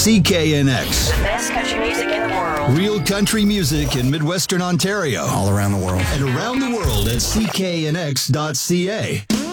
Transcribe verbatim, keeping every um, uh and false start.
C K N X. The best country music in the world. Real country music in Midwestern Ontario. All around the world. And around the world at C K N X dot C A.